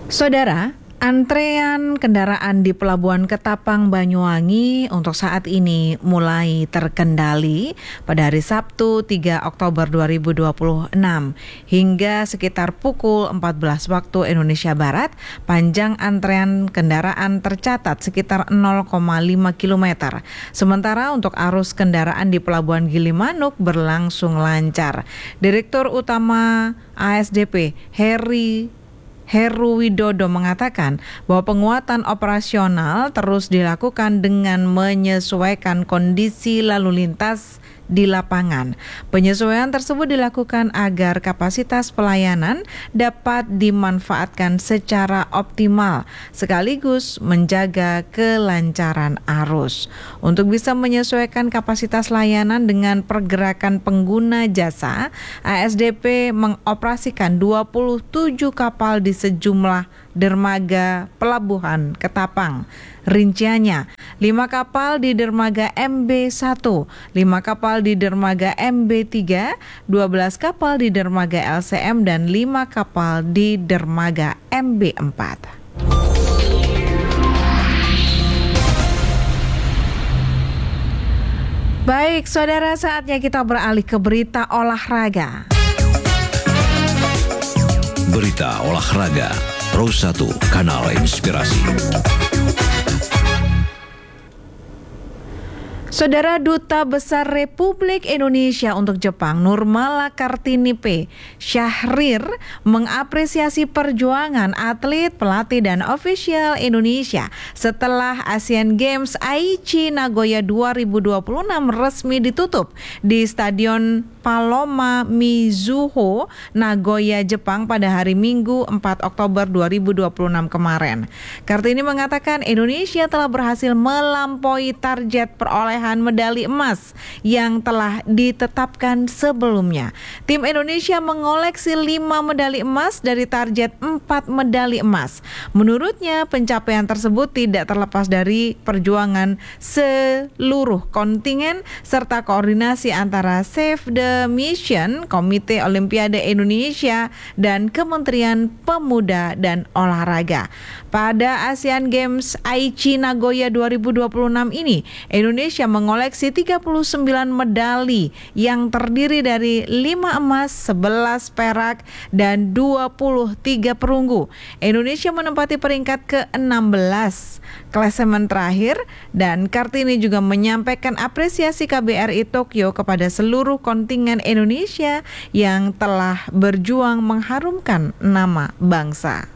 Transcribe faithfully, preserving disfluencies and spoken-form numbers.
Saudara, antrean kendaraan di Pelabuhan Ketapang Banyuwangi untuk saat ini mulai terkendali pada hari Sabtu tiga Oktober dua ribu dua puluh enam hingga sekitar pukul empat belas waktu Indonesia Barat. Panjang antrean kendaraan tercatat sekitar nol koma lima kilometer. Sementara untuk arus kendaraan di Pelabuhan Gilimanuk berlangsung lancar. Direktur Utama A S D P Heri Heru Widodo mengatakan bahwa penguatan operasional terus dilakukan dengan menyesuaikan kondisi lalu lintas di lapangan. Penyesuaian tersebut dilakukan agar kapasitas pelayanan dapat dimanfaatkan secara optimal sekaligus menjaga kelancaran arus. Untuk bisa menyesuaikan kapasitas layanan dengan pergerakan pengguna jasa, A S D P mengoperasikan dua puluh tujuh kapal di sejumlah dermaga Pelabuhan Ketapang. Rinciannya, lima kapal di dermaga M B satu, lima kapal di dermaga M B tiga, dua belas kapal di dermaga L C M, dan lima kapal di dermaga M B empat. Baik, saudara, saatnya kita beralih ke berita olahraga. Berita olahraga Pro satu Kanal Inspirasi. Saudara, Duta Besar Republik Indonesia untuk Jepang Nurmala Kartinipe Syahrir mengapresiasi perjuangan atlet, pelatih, dan ofisial Indonesia setelah Asian Games Aichi Nagoya dua ribu dua puluh enam resmi ditutup di Stadion Paloma Mizuho, Nagoya, Jepang pada hari Minggu empat Oktober dua ribu dua puluh enam kemarin. Kartini mengatakan Indonesia telah berhasil melampaui target perolehan medali emas yang telah ditetapkan sebelumnya. Tim Indonesia mengoleksi lima medali emas dari target empat medali emas. Menurutnya, pencapaian tersebut tidak terlepas dari perjuangan seluruh kontingen serta koordinasi antara Save the Mission, Komite Olimpiade Indonesia, dan Kementerian Pemuda dan Olahraga. Pada Asian Games Aichi Nagoya dua ribu dua puluh enam ini, Indonesia mengoleksi tiga puluh sembilan medali yang terdiri dari lima emas, sebelas perak, dan dua puluh tiga perunggu. Indonesia menempati peringkat ke enam belas klasemen terakhir, dan Kartini juga menyampaikan apresiasi K B R I Tokyo kepada seluruh kontingen Indonesia yang telah berjuang mengharumkan nama bangsa.